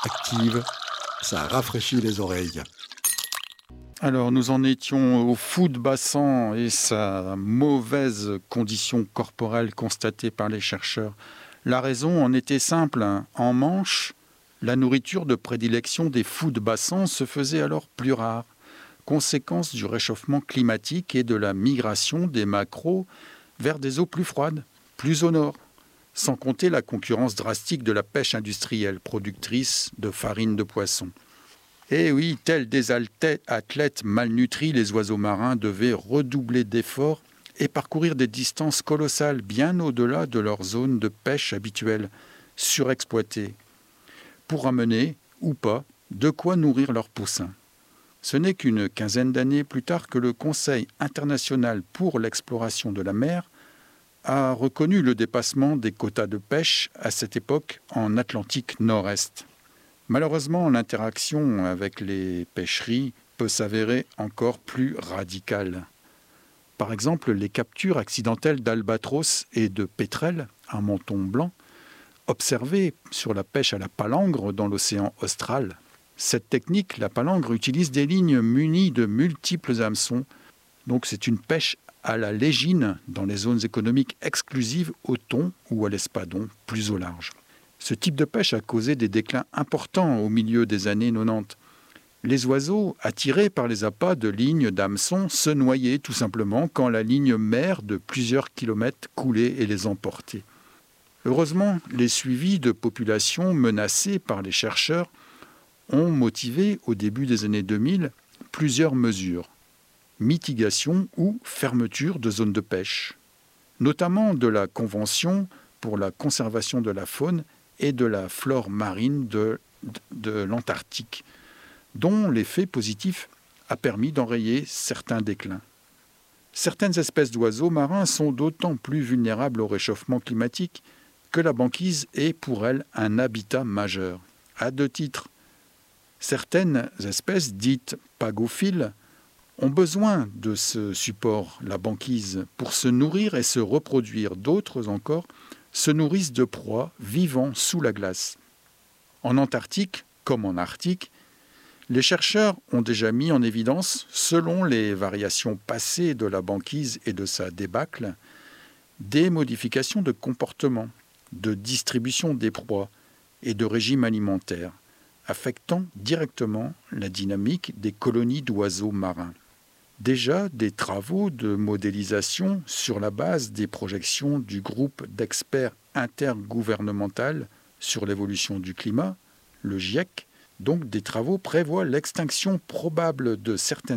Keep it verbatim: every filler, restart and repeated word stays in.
active, ça rafraîchit les oreilles. Alors, nous en étions au fou de bassan et sa mauvaise condition corporelle constatée par les chercheurs. La raison en était simple. En Manche, la nourriture de prédilection des fous de bassan se faisait alors plus rare, conséquence du réchauffement climatique et de la migration des maquereaux vers des eaux plus froides, plus au nord, sans compter la concurrence drastique de la pêche industrielle, productrice de farine de poisson. Et oui, tels des athlètes malnutris, les oiseaux marins devaient redoubler d'efforts et parcourir des distances colossales, bien au-delà de leur zone de pêche habituelle, surexploitée, pour ramener, ou pas, de quoi nourrir leurs poussins. Ce n'est qu'une quinzaine d'années plus tard que le Conseil international pour l'exploration de la mer a reconnu le dépassement des quotas de pêche à cette époque en Atlantique Nord-Est. Malheureusement, l'interaction avec les pêcheries peut s'avérer encore plus radicale. Par exemple, les captures accidentelles d'albatros et de pétrels, un menton blanc, observées sur la pêche à la palangre dans l'océan austral. Cette technique, la palangre, utilise des lignes munies de multiples hameçons. Donc c'est une pêche à la légine dans les zones économiques exclusives au thon ou à l'espadon, plus au large. Ce type de pêche a causé des déclins importants au milieu des années quatre-vingt-dix. Les oiseaux, attirés par les appâts de lignes d'hameçon, se noyaient tout simplement quand la ligne mère de plusieurs kilomètres coulait et les emportait. Heureusement, les suivis de populations menacées par les chercheurs ont motivé, au début des années deux mille, plusieurs mesures. Mitigation ou fermeture de zones de pêche, notamment de la Convention pour la conservation de la faune et de la flore marine de, de, de l'Antarctique, dont l'effet positif a permis d'enrayer certains déclins. Certaines espèces d'oiseaux marins sont d'autant plus vulnérables au réchauffement climatique que la banquise est pour elles un habitat majeur. À deux titres. Certaines espèces dites pagophiles ont besoin de ce support, la banquise, pour se nourrir et se reproduire. D'autres encore se nourrissent de proies vivant sous la glace. En Antarctique, comme en Arctique, les chercheurs ont déjà mis en évidence, selon les variations passées de la banquise et de sa débâcle, des modifications de comportement, de distribution des proies et de régime alimentaire, affectant directement la dynamique des colonies d'oiseaux marins. Déjà, des travaux de modélisation sur la base des projections du groupe d'experts intergouvernemental sur l'évolution du climat, le GIEC, donc des travaux prévoient l'extinction probable de certaines